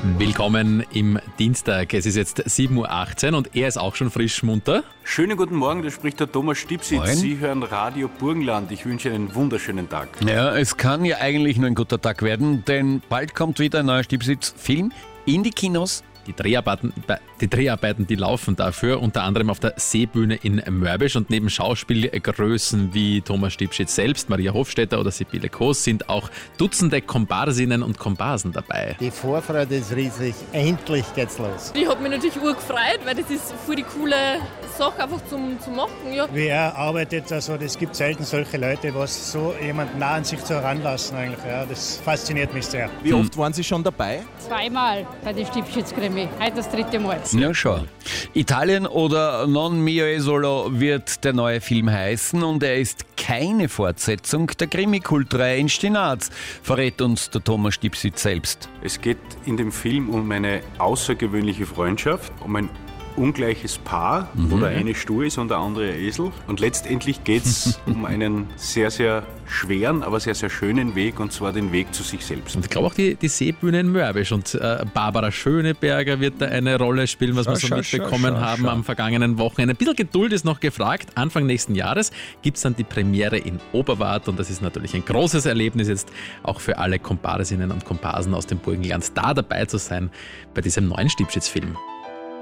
Willkommen im Dienstag. Es ist jetzt 7.18 Uhr und er ist auch schon frisch munter. Schönen guten Morgen, da spricht der Thomas Stipsitz. Moin. Sie hören Radio Burgenland. Ich wünsche einen wunderschönen Tag. Ja, es kann ja eigentlich nur ein guter Tag werden, denn bald kommt wieder ein neuer Stipsitz-Film in die Kinos. Die Dreharbeiten, die laufen dafür, unter anderem auf der Seebühne in Mörbisch. Und neben Schauspielgrößen wie Thomas Stipsitz selbst, Maria Hofstetter oder Sibylle Koos sind auch Dutzende Komparsinnen und Komparsen dabei. Die Vorfreude ist riesig. Endlich geht's los. Ich habe mich natürlich urgefreut, weil das ist voll die coole Sache einfach zum machen. Ja. Wer arbeitet also, es gibt selten solche Leute, was so jemand nah an sich zu heranlassen eigentlich. Ja, das fasziniert mich sehr. Wie oft waren Sie schon dabei? Zweimal bei den Stipsitz-Krimi. Heute das 3. Mal. Ja, schon. Italien oder Non mio e solo wird der neue Film heißen und er ist keine Fortsetzung der Krimi-Kultreihe in Stinaz, verrät uns der Thomas Stipsitz selbst. Es geht in dem Film um eine außergewöhnliche Freundschaft, um ein ungleiches Paar, wo der eine stur ist und der andere ein Esel. Und letztendlich geht es um einen sehr, sehr schweren, aber sehr, sehr schönen Weg, und zwar den Weg zu sich selbst. Und ich glaube auch die Seebühne in Mörbisch. Und Barbara Schöneberger wird da eine Rolle spielen, was wir so mitbekommen haben am vergangenen Wochenende. Ein bisschen Geduld ist noch gefragt. Anfang nächsten Jahres gibt es dann die Premiere in Oberwart und das ist natürlich ein großes Erlebnis jetzt auch für alle Komparsinnen und Komparsen aus dem Burgenland, da dabei zu sein bei diesem neuen Stipsitz-Film.